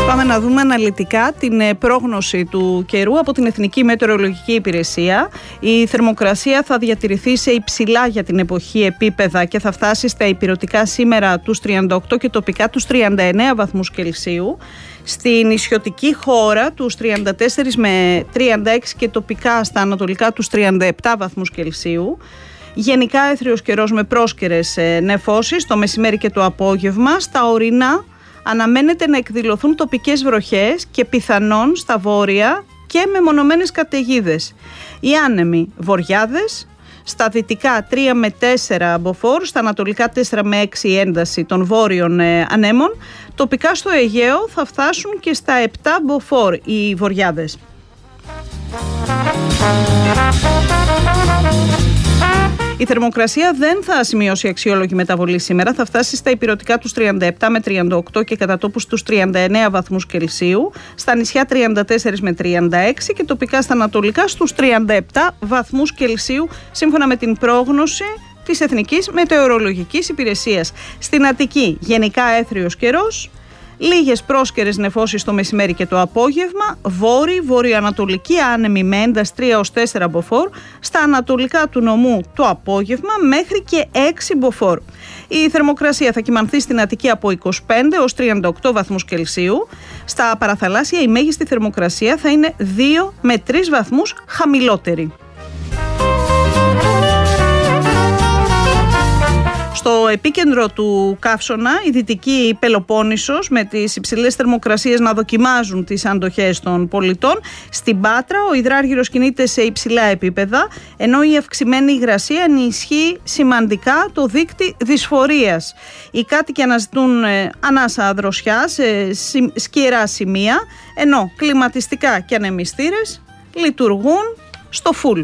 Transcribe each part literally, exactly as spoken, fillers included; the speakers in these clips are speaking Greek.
Πάμε να δούμε αναλυτικά την πρόγνωση του καιρού από την Εθνική Μετεωρολογική Υπηρεσία. Η θερμοκρασία θα διατηρηθεί σε υψηλά για την εποχή επίπεδα και θα φτάσει στα ηπειρωτικά σήμερα τους τριάντα οκτώ και τοπικά τους τριάντα εννέα βαθμούς Κελσίου. Στη νησιωτική χώρα τους τριάντα τέσσερα με τριάντα έξι και τοπικά στα ανατολικά τους τριάντα επτά βαθμούς Κελσίου. Γενικά έθριος καιρός με πρόσκαιρες νεφώσεις το μεσημέρι και το απόγευμα. Στα ορεινά αναμένεται να εκδηλωθούν τοπικές βροχές και πιθανόν στα βόρεια και μεμονωμένες καταιγίδες. Οι άνεμοι βοριάδες, στα δυτικά τρία με τέσσερα μποφόρ, στα ανατολικά τέσσερα με έξι ένταση των βόρειων ε, ανέμων. Τοπικά στο Αιγαίο θα φτάσουν και στα επτά μποφόρ οι βοριάδες. Η θερμοκρασία δεν θα σημειώσει αξιόλογη μεταβολή σήμερα. Θα φτάσει στα ηπειρωτικά τους τριάντα επτά με τριάντα οκτώ και κατά τόπους τους τριάντα εννέα βαθμούς Κελσίου. Στα νησιά τριάντα τέσσερα με τριάντα έξι και τοπικά στα ανατολικά στους τριάντα επτά βαθμούς Κελσίου, σύμφωνα με την πρόγνωση της Εθνικής Μετεωρολογικής Υπηρεσίας. Στην Αττική γενικά έθριος καιρός. Λίγες πρόσκαιρες νεφώσεις το μεσημέρι και το απόγευμα. Βόρειοι, βορειοανατολική άνεμη με ένταση τρία έως τέσσερα μποφόρ. Στα ανατολικά του νομού το απόγευμα μέχρι και έξι μποφόρ. Η θερμοκρασία θα κυμανθεί στην Αττική από είκοσι πέντε έως τριάντα οκτώ βαθμούς Κελσίου. Στα παραθαλάσσια η μέγιστη θερμοκρασία θα είναι δύο με τρεις βαθμούς χαμηλότερη. Στο επίκεντρο του καύσωνα, η Δυτική Πελοπόννησος με τις υψηλές θερμοκρασίες να δοκιμάζουν τις αντοχές των πολιτών. Στην Πάτρα ο υδράργυρος κινείται σε υψηλά επίπεδα, ενώ η αυξημένη υγρασία ενισχύει σημαντικά το δείκτη δυσφορίας. Οι κάτοικοι αναζητούν ε, ανάσα δροσιά σε σκιερά σημεία, ενώ κλιματιστικά και ανεμιστήρες λειτουργούν στο φουλ.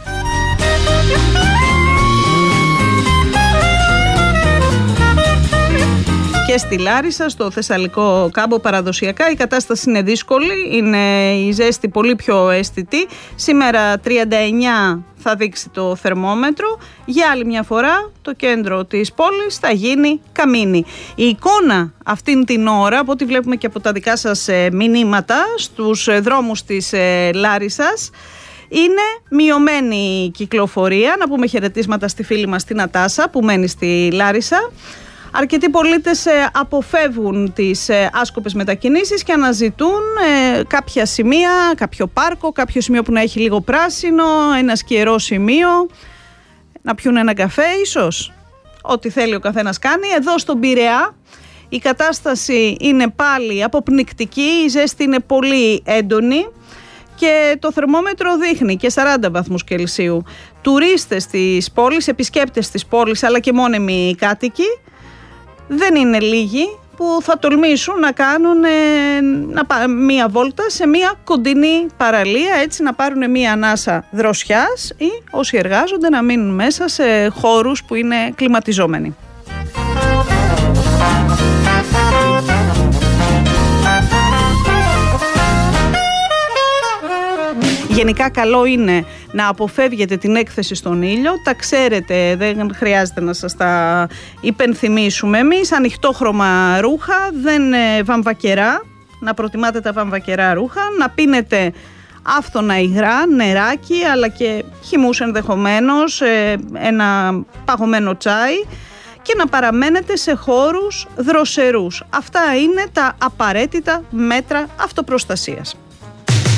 Και στη Λάρισα, στο Θεσσαλικό κάμπο, παραδοσιακά η κατάσταση είναι δύσκολη, είναι η ζέστη πολύ πιο αισθητή. Σήμερα τριάντα εννέα θα δείξει το θερμόμετρο. Για άλλη μια φορά το κέντρο της πόλης θα γίνει καμίνι. Η εικόνα αυτήν την ώρα, από ό,τι βλέπουμε και από τα δικά σας μηνύματα στους δρόμους της Λάρισσας, είναι μειωμένη κυκλοφορία. Να πούμε χαιρετίσματα στη φίλη μας την Νατάσα που μένει στη Λάρισα. Αρκετοί πολίτες αποφεύγουν τις άσκοπες μετακινήσεις και αναζητούν κάποια σημεία, κάποιο πάρκο, κάποιο σημείο που να έχει λίγο πράσινο, ένα σκιερό σημείο, να πιούν ένα καφέ ίσως. Ό,τι θέλει ο καθένας κάνει. Εδώ στον Πειραιά η κατάσταση είναι πάλι αποπνικτική, η ζέστη είναι πολύ έντονη και το θερμόμετρο δείχνει και σαράντα βαθμούς Κελσίου. Τουρίστες της πόλης, επισκέπτες της πόλης αλλά και μόνιμοι κάτοικοι δεν είναι λίγοι που θα τολμήσουν να κάνουν ε, να, μία βόλτα σε μία κοντινή παραλία, έτσι να πάρουν μία ανάσα δροσιάς ή όσοι εργάζονται να μείνουν μέσα σε χώρους που είναι κλιματιζόμενοι. Γενικά καλό είναι να αποφεύγετε την έκθεση στον ήλιο, τα ξέρετε, δεν χρειάζεται να σας τα υπενθυμίσουμε εμείς. Ανοιχτόχρωμα ρούχα, δεν βαμβακερά, να προτιμάτε τα βαμβακερά ρούχα, να πίνετε άφθονα υγρά, νεράκι αλλά και χυμούς ενδεχομένως, ένα παγωμένο τσάι και να παραμένετε σε χώρους δροσερούς. Αυτά είναι τα απαραίτητα μέτρα αυτοπροστασίας.